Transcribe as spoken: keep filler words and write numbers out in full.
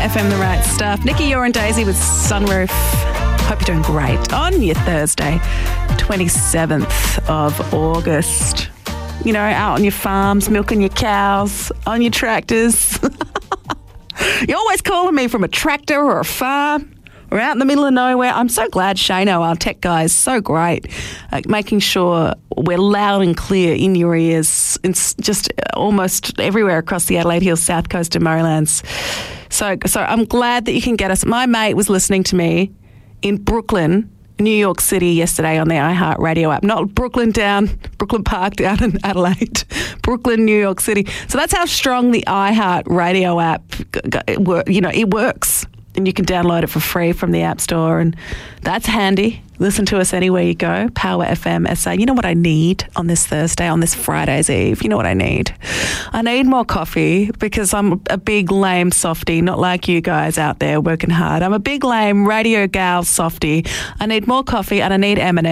F M, the right stuff. Nikki, you're and Daisy with Sunroof. Hope you're doing great on your Thursday, twenty-seventh of August. You know, out on your farms, milking your cows, on your tractors. You're always calling me from a tractor or a farm or out in the middle of nowhere. I'm so glad Shano, our tech guy, is so great at making sure we're loud and clear in your ears. It's just almost everywhere across the Adelaide Hills, South Coast and Murraylands. So, so I'm glad that you can get us. My mate was listening to me in Brooklyn, New York City yesterday on the iHeart Radio app. Not Brooklyn down, Brooklyn Park down in Adelaide. Brooklyn, New York City. So that's how strong the iHeart Radio app, you know, it works. And you can download it for free from the App Store, and that's handy. Listen to us anywhere you go. Power F M S A. You know what I need on this Thursday, on this Friday's Eve? You know what I need? I need more coffee because I'm a big lame softie, not like you guys out there working hard. I'm a big lame radio gal softie. I need more coffee and I need M and